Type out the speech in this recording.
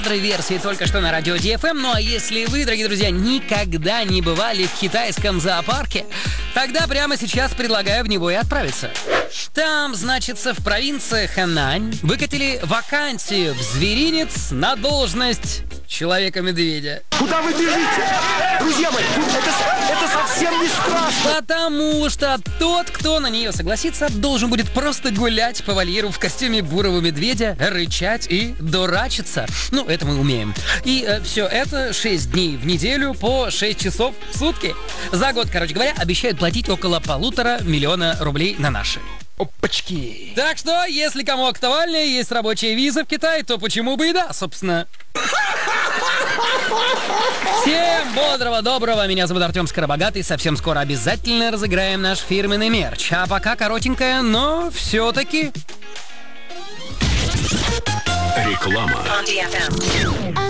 Версии только что на радио DFM. Ну а если вы, дорогие друзья, никогда не бывали в китайском зоопарке, тогда прямо сейчас предлагаю в него и отправиться. Там, значится, в провинции Хэнань выкатили вакансию в зверинец на должность Человека-медведя. Куда вы бежите? Друзья мои, это совсем не страшно. Потому что тот, кто на нее согласится, должен будет просто гулять по вольеру в костюме бурого медведя, рычать и дурачиться. Ну, это мы умеем. И все это 6 дней в неделю по 6 часов в сутки. За год, короче говоря, обещают платить около 1,5 миллиона рублей на наши. Опачки. Так что, если кому актуально, есть рабочая виза в Китай, то почему бы и да, собственно. Всем бодрого, доброго, меня зовут Артем Скоробогатый, совсем скоро обязательно разыграем наш фирменный мерч. А пока коротенькая, но все-таки... Реклама.